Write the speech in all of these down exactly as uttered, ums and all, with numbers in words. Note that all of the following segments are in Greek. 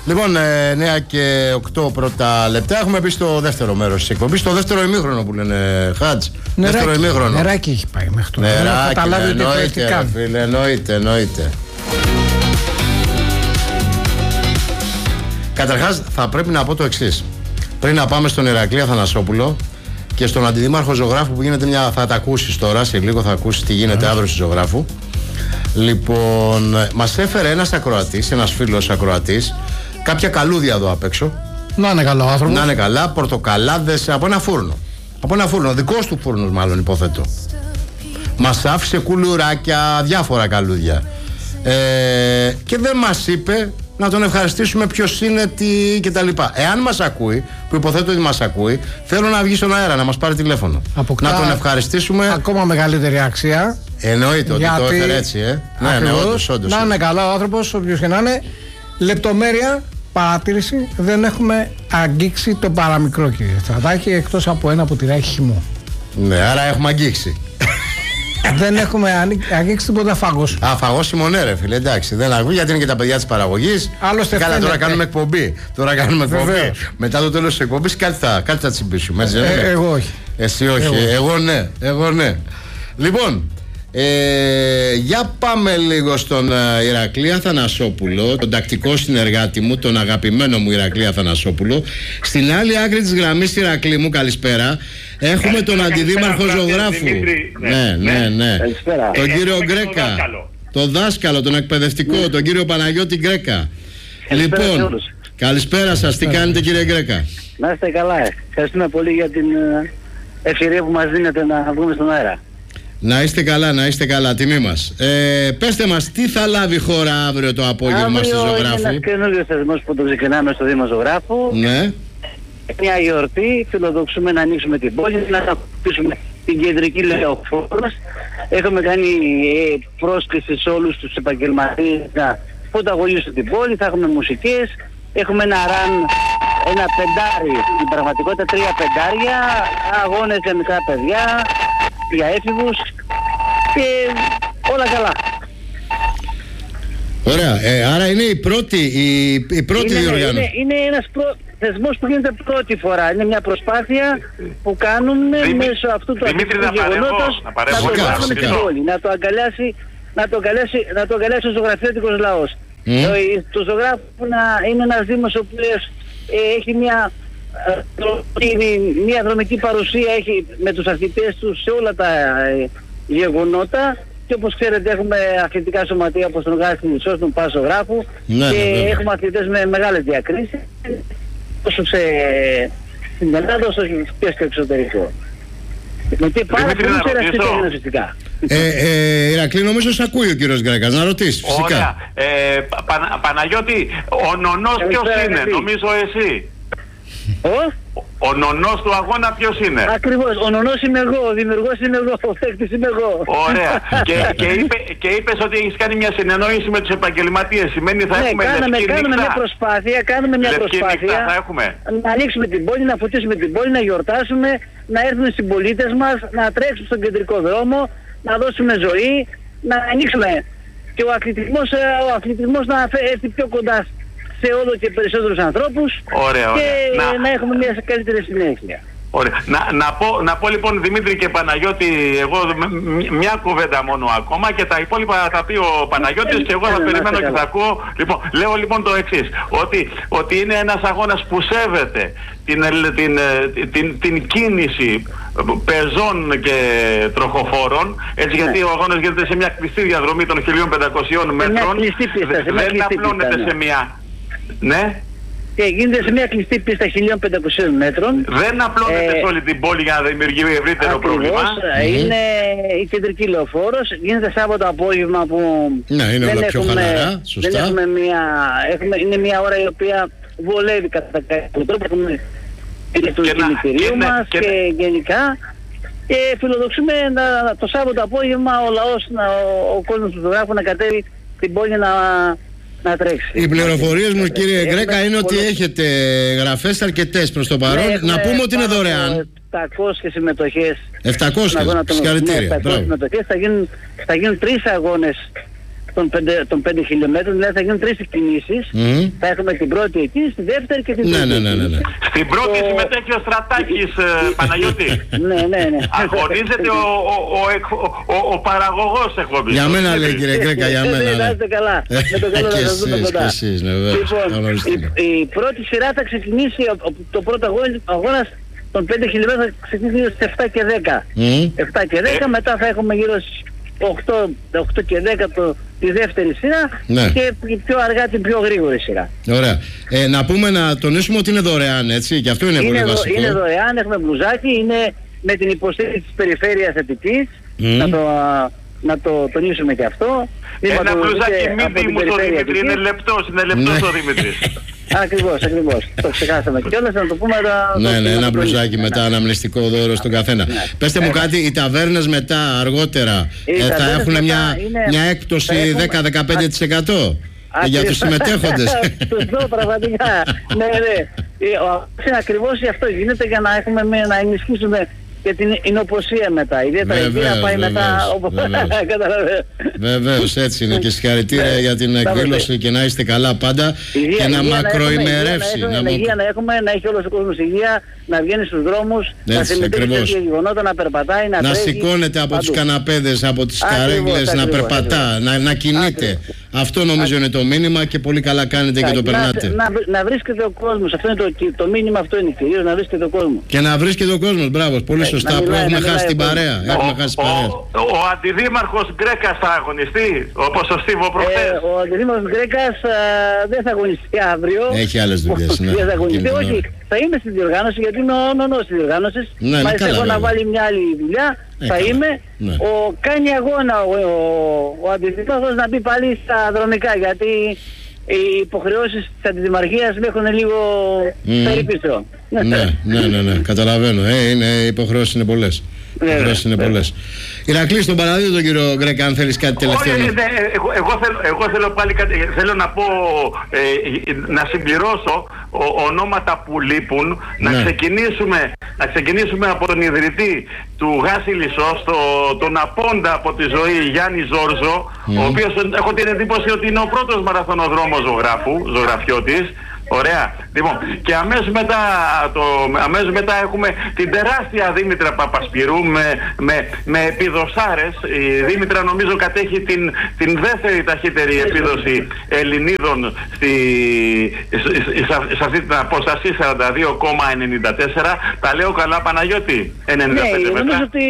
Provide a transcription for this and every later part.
Λοιπόν, εννιά και οκτώ πρώτα λεπτά. Έχουμε πει στο δεύτερο μέρος της εκπομπής. Στο δεύτερο ημίχρονο που λένε Χατζ. Δεύτερο ημίχρονο. Νεράκι έχει πάει μέχρι τώρα. Νεράκι, ναι, εννοείται, ρε, φίλε, εννοείται, εννοείται. Καταρχάς θα πρέπει να πω το εξής. Πριν να πάμε στον Ηρακλή Αθανασόπουλο και στον αντιδήμαρχο Ζωγράφου που γίνεται μια... Θα τα ακούσεις τώρα, σε λίγο θα ακούσεις τι γίνεται αύριο στη Ζωγράφου. Λοιπόν, μας έφερε ένας ακροατής, ένας φίλος ακροατής, κάποια καλούδια εδώ απ' έξω. Να είναι καλά ο άνθρωπος. Να είναι καλά, πορτοκαλάδες από ένα φούρνο. Από ένα φούρνο, δικός του φούρνος μάλλον υποθέτω. Μας άφησε κουλουράκια, διάφορα καλούδια. Ε, και δεν μας είπε να τον ευχαριστήσουμε ποιος είναι, τι κτλ. Εάν μας ακούει, που υποθέτω ότι μας ακούει, θέλω να βγει στον αέρα, να μας πάρει τηλέφωνο. Αποκτά να τον ευχαριστήσουμε. Ακόμα μεγαλύτερη αξία. Εννοείται ότι γιατί... το έφερε έτσι, ε. Ναι, ναι, όντως, όντως. Να είναι καλά ο άνθρωπος, όποιος και να είναι. Λεπτομέρεια, παρατήρηση, δεν έχουμε αγγίξει το παραμικρό, κύριε Στρατάκη, εκτός από ένα που τυράκι χυμό. Ναι, άρα έχουμε αγγίξει. Δεν έχουμε αγγίξει τίποτα φαγός. Α, φαγόσιμο, ναι, ρε φίλε, εντάξει. Δεν ακούει γιατί είναι και τα παιδιά της παραγωγής. Άλλωστε, καλά, φαίνεται. Τώρα κάνουμε εκπομπή. Τώρα κάνουμε εκπομπή. Βεβαίως. Μετά το τέλος της εκπομπής κάτι θα, κάτι θα τσιμπήσουμε. Έτσι, ε, ε, εγώ όχι. Εσύ όχι. Εγώ, εγώ ναι. Εγώ ναι. Λοιπόν, ε, για πάμε λίγο στον uh, Ηρακλή Αθανασόπουλο, τον τακτικό συνεργάτη μου, τον αγαπημένο μου Ηρακλή Αθανασόπουλο. Στην άλλη άκρη της γραμμής, Ηρακλή μου, καλησπέρα. Έχουμε τον αντιδήμαρχο Ζωγράφου. Ναι, ναι, ναι. Τον κύριο Γκρέκα. Τον δάσκαλο, τον εκπαιδευτικό, τον κύριο Παναγιώτη Γκρέκα. Λοιπόν, καλησπέρα σας. Τι κάνετε, κύριε Γκρέκα? Να είστε καλά. Ευχαριστούμε πολύ για την ευκαιρία που μας δίνετε να βγούμε στον αέρα. Να είστε καλά, να είστε καλά, τιμή μας. Ε, πέστε μας, τι θα λάβει η χώρα αύριο το απόγευμα στη Ζωγράφου? Είναι ένας καινούριος θεσμός που το ξεκινάμε στο Δήμο Ζωγράφου. Ναι. Μια γιορτή, φιλοδοξούμε να ανοίξουμε την πόλη, να ακολουθήσουμε την κεντρική λεωφόρο. Έχουμε κάνει ε, πρόσκληση σε όλους τους επαγγελματίες να φωταγωγήσουν την πόλη, θα έχουμε μουσικές, έχουμε ένα ραν, ένα πεντάρι, στην πραγματικότητα τρία πεντάρια, αγώνες για μικρά παιδιά, για έφηβους και όλα καλά. Ωραία, ε, άρα είναι η πρώτη, η, η πρώτη είναι, διοργάνωση. Είναι, είναι ένας προ... θεσμός που γίνεται πρώτη φορά. Είναι μια προσπάθεια που κάνουμε Δημή... μέσω αυτού του αθλητικού γεγονότος να, να το κάνουμε την πόλη, να το αγκαλιάσει, να το αγκαλιάσει, να το αγκαλιάσει ο ζωγραφιώτικος λαός. Mm. Το, το Ζωγράφου είναι ένας δήμος ο οποίος ε, έχει μια, ε, μια δρομική παρουσία, έχει με τους αθλητές του σε όλα τα ε, γεγονότα. Και όπως ξέρετε έχουμε αθλητικά σωματεία όπως τον Γάστη Μισός, τον Πάσο Γράφου, ναι, και ναι, έχουμε αθλητές με μεγάλες διακρίσεις όσο σε, στην Ελλάδα όσο και στο εξωτερικό. Και πάρα πολύ ξεραστικά φυσικά. Ε, ε, Ηρακλή, νομίζω σ' ακούει ο κύριος Γκρέκας, να ρωτήσει φυσικά. Ωραία. Ε, Πα, Παναγιώτη, ο νονός ποιος είναι? Εσύ. Νομίζω εσύ. Ο? Ο νονός του αγώνα ποιος είναι? Ακριβώς, ο νονός είμαι εγώ, ο δημιουργός είμαι εγώ, ο παίκτης είμαι εγώ. Ωραία. και, και, είπε, και είπες ότι έχεις κάνει μια συνεννόηση με τους επαγγελματίες. Σημαίνει θα ναι, έχουμε κάναμε, λευκή κάνουμε νύχτα. μια προσπάθεια, κάνουμε μια λευκή προσπάθεια νύχτα θα έχουμε. να ανοίξουμε την πόλη, να φωτίσουμε την πόλη, να γιορτάσουμε, να έρθουν οι συμπολίτες μας, να τρέξουν στον κεντρικό δρόμο, να δώσουμε ζωή, να ανοίξουμε και ο αθλητισμός, ο αθλητισμός να έρθει πιο κοντά σε όλο και περισσότερους ανθρώπους. Ωραία, ωραία. Και να... να έχουμε μια καλύτερη συνέχεια. Ωραία. Να, να, πω, να πω λοιπόν Δημήτρη και Παναγιώτη, εγώ μια κουβέντα μόνο ακόμα και τα υπόλοιπα θα πει ο Παναγιώτης και εγώ θα περιμένω και θα ακούω. Λοιπόν, λέω λοιπόν το εξής, ότι, ότι είναι ένας αγώνας που σέβεται την, την, την, την, την κίνηση πεζών και τροχοφόρων, έτσι, γιατί ο αγώνας γίνεται σε μια κλειστή διαδρομή των χίλια πεντακόσιων μέτρων, δεν απλώνεται σε μια... Ναι. Και γίνεται σε μια κλειστή πίστα χίλια πεντακόσιων μέτρων. Δεν απλώνεται ε, σε όλη την πόλη για να δημιουργεί ευρύτερο πρόβλημα. Είναι mm. η κεντρική λεωφόρος. Γίνεται Σάββατο απόγευμα που ναι, είναι δεν, όλα πιο έχουμε, χαλαρά, σωστά. δεν έχουμε μια... Έχουμε, είναι μια ώρα η οποία βολεύει κατά κάποιο τρόπο. Έχουμε το κινητηρίο μας και, και γενικά. Και φιλοδοξούμε να, το Σάββατο απόγευμα ο λαός, να, ο, ο κόσμος του Ζωγράφου να κατέβει την πόλη να... να τρέξει. Οι πληροφορίες μου, κύριε Γκρέκα, είναι ότι έχετε γραφές αρκετές προς το παρόν. Ναι, να πούμε ότι είναι δωρεάν. επτακόσιες συμμετοχές. επτακόσιες, συγχαρητήρια. επτακόσιες συμμετοχές. Θα γίνουν, θα γίνουν τρεις αγώνες των πέντε, των πέντε χιλιόμετρων, δηλαδή θα γίνουν τρεις κινήσεις. Mm. Θα έχουμε την πρώτη εκεί, στη δεύτερη και την τρίτη. Ναι, ναι, ναι, ναι. Στην πρώτη το... συμμετέχει ο Στρατάκης, ε, Παναγιώτη. Ναι, ναι, ναι. Αγωνίζεται ο, ο, ο, ο, ο, ο παραγωγός εκπομπής. Για μένα λέει κύριε Γκρέκα, για μένα. Να είστε καλά. Με τον καλό να σας δούμε κοντά. Και εσείς, ναι, βέβαια. Λοιπόν, η, η πρώτη σειρά θα ξεκινήσει, το πρώτο αγώνας των πέντε χιλιόμετρων θα ξεκινήσει στις εφτά και δέκα. Mm. εφτά και δέκα, μετά θα έχουμε γύρω στις οκτώ και δέκα το, τη δεύτερη σειρά, ναι. Και πιο αργά την πιο γρήγορη σειρά. Ωραία. Ε, να πούμε, να τονίσουμε ότι είναι δωρεάν, έτσι, και αυτό είναι, είναι πολύ δο, βασικό. Είναι δωρεάν, έχουμε μπλουζάκι, είναι με την υποστήριξη της Περιφέρειας Αττικής, mm. να, το, να το τονίσουμε και αυτό. Ένα μπλουζάκι μη Δήμου στο Δημήτρη, είναι λεπτός, είναι λεπτός ο Δημήτρης. Ακριβώς, ακριβώς. Το ξεχάσαμε κιόλας, να το πούμε. Ναι, ναι, ένα μπλουζάκι μετά, αναμνηστικό δώρο στον καθένα. Πεςτε μου κάτι, οι ταβέρνες μετά, αργότερα, θα έχουν μια έκπτωση δέκα με δεκαπέντε τοις εκατό για τους συμμετέχοντες. Σωστό, πραγματικά. Ναι, ναι. Ακριβώς αυτό γίνεται, για να έχουμε να ενισχύσουμε και την εινοποσία μετά. Ιδιαίτερα η βία πάει μετά. Βεβαίως, έτσι είναι. Και συγχαρητήρια για την εκδήλωση και να είστε καλά πάντα και να μακροημερεύσει. Να υγεία να έχουμε, να έχει όλος ο κόσμος υγεία, να βγαίνει στους δρόμους, να συμμετέχει σε γεγονότα, να περπατάει, να τρέχει. Να σηκώνεται από τους καναπέδες, από τις καρέγκλες, να περπατά, να κινείται. Αυτό νομίζω είναι το μήνυμα και πολύ καλά κάνετε και το περνάτε. Να, να, να βρίσκεται ο κόσμος, αυτό είναι το, το μήνυμα, αυτό είναι κυρίως, να βρίσκεται ο κόσμος. Και να βρίσκεται ο κόσμος, μπράβο, πολύ σωστά, που έχουμε χάσει την παρέα. Ο, έχουμε χάσει ο, παρέα. Ο, ο, ο αντιδήμαρχος Γκρέκας θα αγωνιστεί, όπως ο Στίβο προχθές. Ε, ο αντιδήμαρχος Γκρέκας α, δεν θα αγωνιστεί αύριο. Έχει άλλες δουλειές, ναι. Δεν θα αγωνιστεί, όχι. Θα είμαι στην διοργάνωση, γιατί είμαι ο νονός της διοργάνωσης. Ναι, μάλιστα εγώ να βάλει μια άλλη δουλειά, ε, θα καλά. είμαι. Ναι. Ο, κάνει αγώνα ο, ο, ο αντιδήμαρχος να μπει πάλι στα δρομικά, γιατί οι υποχρεώσεις της αντιδημαρχίας με έχουν λίγο mm. περίπιστρο. Ναι, ναι, ναι, ναι, καταλαβαίνω. Ε, είναι, οι υποχρεώσεις είναι πολλές. Οι υποχρεώσεις είναι πολλές. Ηρακλή, στον παραδείγμα τον κύριο Γκρέκα, αν θέλεις κάτι τελευταίο. Όχι, ναι, εγώ, εγώ, θέλω, εγώ θέλω πάλι κάτι, θέλω να πω, ε, να συμπληρώσω ο, ονόματα που λείπουν, ναι. να, ξεκινήσουμε, να ξεκινήσουμε από τον ιδρυτή του Γάση Λυσός, το, τον απόντα από τη ζωή Γιάννη Ζόρζο, mm. ο οποίος έχω την εντύπωση ότι είναι ο πρώτος μαραθωνοδρόμος ζωγράφου, ζωγραφιώτης. Ωραία. Λοιπόν, και αμέσως μετά, το, αμέσως μετά έχουμε την τεράστια Δήμητρα Παπασπυρού με, με, με επιδοσάρες. Η Δήμητρα νομίζω κατέχει την, την δεύτερη ταχύτερη επίδοση Ελληνίδων στη, σε αυτή την απόσταση σαράντα δύο κόμμα ενενήντα τέσσερα. Τα λέω καλά, Παναγιώτη? ενενήντα πέντε ναι, νομίζω ότι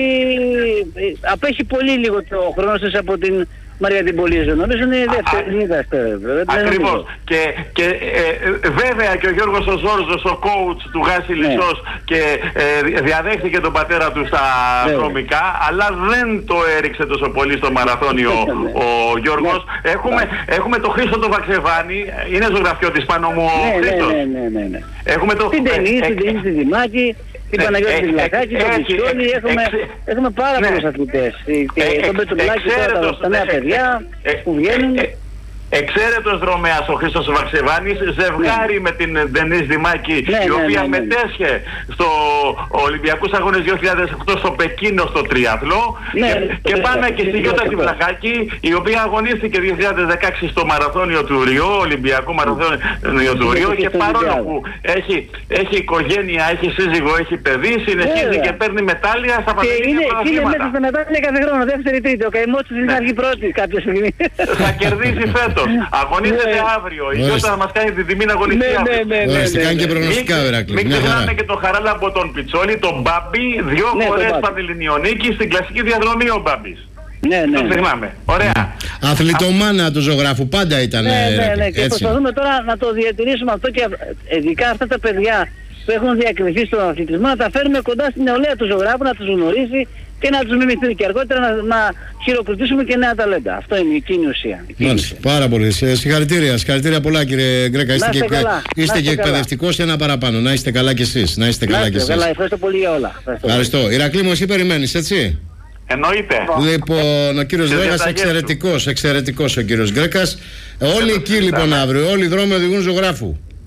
απέχει πολύ λίγο το χρόνο σας από την Μαρία την Πολύζο. Νομίζω είναι η δεύτερη. Ακριβώς. Και, και ε, βέβαια και ο Γιώργος ο Ζόρζος, ο coach του Γάση Λυσός, ναι. και ε, διαδέχθηκε τον πατέρα του στα ναι. δρομικά, αλλά δεν το έριξε τόσο πολύ στο μαραθώνιο ναι. ο Γιώργος. Ναι. Έχουμε, ναι. έχουμε το Χρήστο τον Βαξεβάνη, είναι ζωγραφιώτης πάνω μου ο ναι, Χρήστος. Ναι, ναι, ναι, ναι. Έχουμε το... Την Τενή, την Τενή, την Δημάκη, την Παναγιώτη την Λακάκη, τον Πιστόλη, έχουμε πάρα πολλούς αθλητές. Τον Πετρουλάκη τώρα, τα νέα παιδιά που βγαίνουν. Εξαίρετος δρομέας ο Χρήστος Βαξεβάνης, ζευγάρι ναι. με την Ντενής Δημάκη, ναι, η οποία ναι, ναι, ναι. μετέσχε στο Ολυμπιακούς Αγώνες δύο χιλιάδες οκτώ στο Πεκίνο στο τριάθλο, ναι, και, ναι, και πάμε ναι, και στη Γιώτα τη Βλαχάκη, η οποία αγωνίστηκε δύο χιλιάδες δεκαέξι στο μαραθώνιο του Ριό, Ολυμπιακό μαραθώνιο του Ριό, και παρόλο που έχει, έχει οικογένεια, έχει σύζυγο, έχει παιδί, συνεχίζει και παίρνει μετάλλια στα παγκόσμια πρωταθλήματα. Και είναι μέσα στα μετάλλια κάθε χρόνο, δεύτερη τρίτη, ο καημός της είναι αργή πρώτη κάποια στιγμή. Θα κερδίσει φέτος. Αγωνίζεται ναι. αύριο. Η Γιώτα θα μας κάνει την τιμή να αγωνιστεί ναι, αύριο. Ναι, ναι, ναι, ναι, κάνει και προγνωστικά, Ηρακλή. Μην ξεχνάμε και τον Χαράλα από τον Πιτσόλη, τον Μπάμπη, δύο ναι, φορές Πανελληνιονίκη στην κλασική διαδρομή ο Μπάμπης. Ναι, ναι. Το ξεχνάμε. Ωραία. Αθλητομάνα του ζωγράφου πάντα ήταν. Ναι, ναι, ναι. Και προσπαθούμε τώρα να το διατηρήσουμε αυτό, και ειδικά αυτά τα παιδιά που έχουν διακριθεί στον αθλητισμό, να τα φέρουμε κοντά στην νεολαία του ζωγράφου, να τους γνωρίσει και να τους μιμηθεί, και αργότερα να, να χειροκροτήσουμε και νέα ταλέντα. Αυτό είναι η εκείνη ουσία. Μάλιστα, πάρα πολύ. Συγχαρητήρια, συγχαρητήρια πολλά κύριε Γκρέκα. Είστε και, είστε και εκπαιδευτικός, ένα παραπάνω. Να είστε καλά κι εσείς. Να είστε καλά κι εσείς. Καλά, ευχαριστώ πολύ για όλα. Ευχαριστώ. Ηρακλή μου, εσύ περιμένεις, έτσι? Εννοείται. Λοιπόν, ο κύριος Γκρέκας εξαιρετικός, εξαιρετικός ο κύριος Γκρέκας. Όλοι εκεί λοιπόν αύριο, όλοι οι δρόμοι οδηγούν ζωγράφου.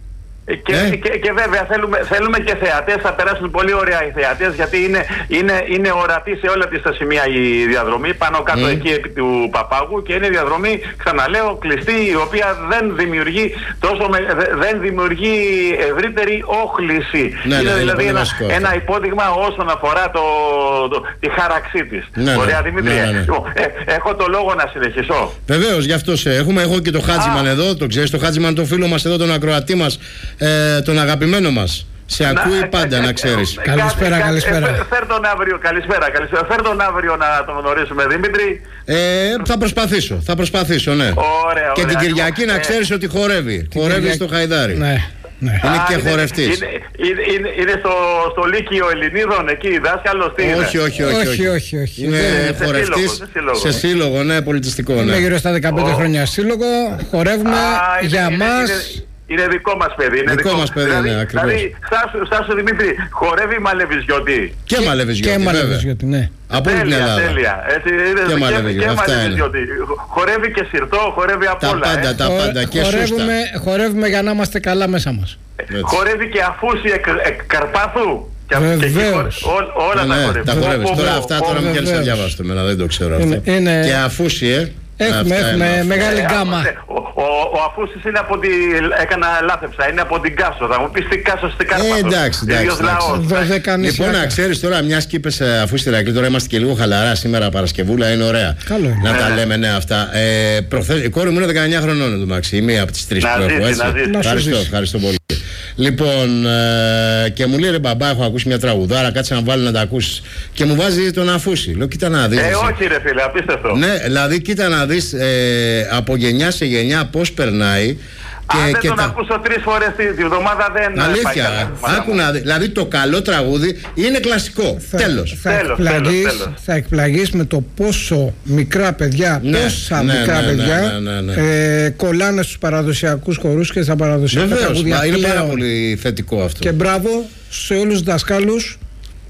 Και, ε? και, και βέβαια θέλουμε, θέλουμε και θεατές, θα περάσουν πολύ ωραία οι θεατές, γιατί είναι, είναι, είναι ορατή σε όλα τις τα σημεία η διαδρομή, πάνω κάτω mm. εκεί επί του Παπάγου, και είναι διαδρομή, ξαναλέω, κλειστή, η οποία δεν δημιουργεί, τόσο με, δεν δημιουργεί ευρύτερη όχληση. Ναι, είναι ναι, δηλαδή είναι ένα, ένα υπόδειγμα όσον αφορά το, το, τη χάραξή της. Ναι, ωραία, ναι, Δημήτρη. Ναι, ναι, ναι. Ε, έχω το λόγο να συνεχίσω. Βεβαίως, γι' αυτό σε έχουμε. Έχω και το Χάτζιμαν εδώ, το ξέρεις, το Χάτζιμαν, το φίλο μας εδώ, τον ακροατή μας, ε, τον αγαπημένο μας. Σε να, ακούει πάντα, ε, να ξέρεις. Ε, καλησπέρα, καλησπέρα. Ε, φέρ τον αύριο, καλησπέρα, καλησπέρα. Φέρ τον αύριο να τον γνωρίσουμε, Δημήτρη. Ε, θα προσπαθήσω, θα προσπαθήσω, ναι. Ωραία, και ωραία. την Κυριακή ε, να ξέρεις ότι χορεύει. Χορεύει Κυριακή... στο Χαϊδάρι. Ναι. Ναι. Είναι Α, και χορευτής. Είναι, είναι, είναι, είναι στο, στο Λύκειο Ελληνίδων εκεί, δάσκαλος, τι είναι? Όχι, όχι, όχι. όχι, όχι, όχι. Είναι σε χορευτής σύλλογο, σε, σύλλογο. σε σύλλογο, ναι, πολιτιστικό. Ναι. Είναι γύρω στα δεκαπέντε oh. χρόνια σύλλογο. Χορεύουμε Α, για είναι, μας. Είναι, είναι, είναι δικό μας παιδί. Είναι δικό, δικό μας παιδί, δηλαδή, ναι, ακριβώς. Δηλαδή, στάσου, στάσου Δημήτρη, χορεύει Μαλεβιζιώτη. Και Μαλεβιζιώτη, και Μαλεβιζιώτη, ναι. Από όλη την Ελλάδα. Τέλεια, έτσι, είναι, και Μαλεβιζιώτη. Χορεύει και σιρτό, χορεύει απ' όλα. Τα πάντα, ε. τα πάντα. Και χορεύουμε, χορεύουμε για να είμαστε καλά μέσα μας. Έτσι. Χορεύει και αφούσι εκ, εκ Καρπάθου. Βεβαίως. Όλα ναι, τα χορεύει. Τα χορεύεις. Τώρα αυτά τώρα μου κάνεις να διαβάσω. Δεν το ξέρω αυτό. Και αφούσι, ε. Έχουμε, έχουμε μεγάλη γκάμα. Ο, ο, ο Αφούσης είναι από την... Έκανα λάθεψα, είναι από την Κάσο. Θα μου πεις τι Κάσο, τι Κάρπαθο. Ε, εντάξει, εντάξει. Λοιπόν, να ξέρεις τώρα, μιας και είπες αφού στη Ηρακλή, τώρα είμαστε και λίγο χαλαρά σήμερα, Παρασκευούλα, είναι ωραία. Καλό. Να τα λέμε, ναι, αυτά. Ε, προχθές, η κόρη μου είναι δεκαεννιά χρονών, εντωμεταξύ. Η μία από τις τρεις που έχω, έτσι. Ευχαριστώ, ευχαριστώ πολύ. Λοιπόν, ε, και μου λέει ρε μπαμπά, έχω ακούσει μια τραγουδάρα, κάτσε να βάλει να τα ακούσεις. Και μου βάζει τον Αφούση. Λέω, κοίτα να δεις. Ε, όχι ρε φίλε, απίστευτο. Ναι, δηλαδή, κοίτα να δεις ε, από γενιά σε γενιά πώς περνάει. Και, Αν δεν και τον τα... ακούσω τρεις φορές τη, τη βδομάδα δεν αλήθεια, άκου να δει. Δηλαδή το καλό τραγούδι είναι κλασικό. Θα, τέλος. Θα, τέλος, εκπλαγείς, τέλος, τέλος. θα εκπλαγείς με το πόσο μικρά παιδιά, ναι, πόσα ναι, μικρά ναι, παιδιά ναι, ναι, ναι, ναι. Ε, κολλάνε στους παραδοσιακούς χορούς και στα παραδοσιακά Βεβαίως, τραγούδια. Είναι πάρα πολύ θετικό αυτό. Και μπράβο σε όλους τους δασκάλους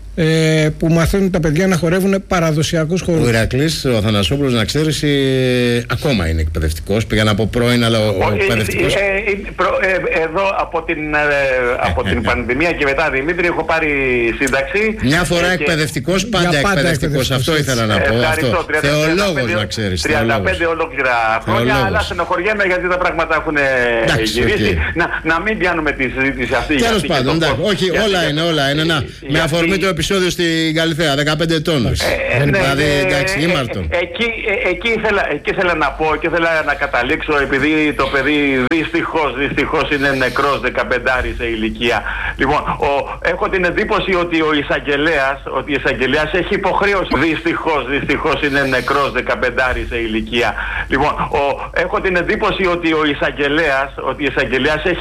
ε, που μαθαίνουν τα παιδιά να χορεύουν παραδοσιακούς χορούς. Ο Ηρακλής, ο Αθανασόπουλος, να ξέρεις, ε, ακόμα είναι εκπαιδευτικός. Πήγα να πω πρώην, αλλά ο, ο εκπαιδευτικός. Ε, ε, ε, προ, ε, εδώ από την, ε, από την πανδημία και μετά, Δημήτρη, έχω πάρει σύνταξη. Μια φορά ε, εκπαιδευτικός, και... πάντα εκπαιδευτικός. Αυτό ήθελα να πω. Ευχαριστώ. Θεολόγος, να ξέρεις. τριάντα πέντε ολόκληρα χρόνια, αλλά στενοχωριέμαι γιατί τα πράγματα έχουν γυρίσει. Να μην πιάνουμε τη συζήτηση αυτή. Τέλος πάντων, όχι, όλα είναι, όλα είναι. Με αφορμή το επεισόδιο στην Καλυθέα, δεκαπέντε ετών. Δηλαδή, εντάξει, ήμαρτον. Εκεί ήθελα να πω και ήθελα να καταλήξω, επειδή το παιδί δυστυχώς, δυστυχώς είναι νεκρός δεκαπεντάρης σε ηλικία. Λοιπόν, ο, έχω την εντύπωση ότι ο εισαγγελέας, ότι ο εισαγγελέας έχει υποχρέωση. Δυστυχώς, δυστυχώς είναι νεκρός δεκαπεντάρης σε ηλικία. Λοιπόν, ο, έχω την εντύπωση ότι ο εισαγγελέας, ότι ο εισαγγελέας έχει